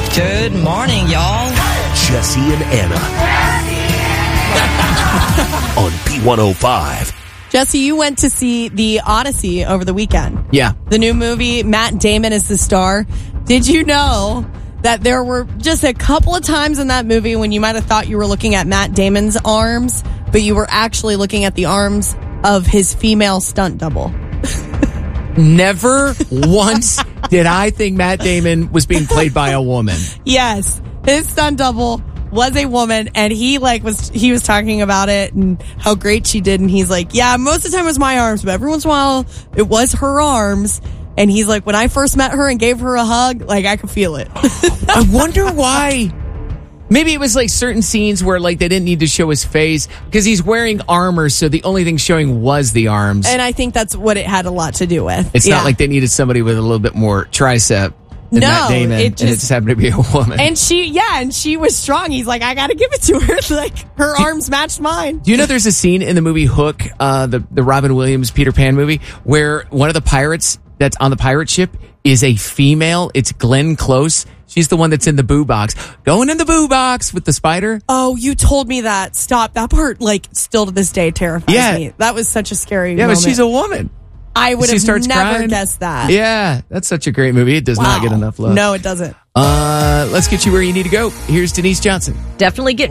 Good morning, y'all. Jesse and Anna on B105. Jesse, you went to see The Odyssey over the weekend. Yeah. The new movie, Matt Damon is the star. Did you know that there were just a couple of times in that movie when you might have thought you were looking at Matt Damon's arms, but you were actually looking at the arms of his female stunt double? Never once did I think Matt Damon was being played by a woman. Yes. His stunt double was a woman, and he was talking about it and how great she did, and he's like, yeah, most of the time it was my arms, but every once in a while it was her arms. And he's like, when I first met her and gave her a hug, like, I could feel it. I wonder why. Maybe it was like certain scenes where like they didn't need to show his face because he's wearing armor, so the only thing showing was the arms. And I think that's what it had a lot to do with. It's not like they needed somebody with a little bit more tricep than Matt Damon, and it just happened to be a woman. And she was strong. He's like, I got to give it to her. Like, her arms matched mine. Do you know there's a scene in the movie Hook, the Robin Williams Peter Pan movie, where one of the pirates that's on the pirate ship is a female? It's Glenn Close. She's the one that's in the boo box. Going in the boo box with the spider. Oh, you told me that. Stop. That part, like, still to this day terrifies me. That was such a scary moment. But she's a woman. I would have never crying. guessed that. Yeah, that's such a great movie. It does not get enough love. No, it doesn't. Let's get you where you need to go. Here's Denise Johnson. Definitely get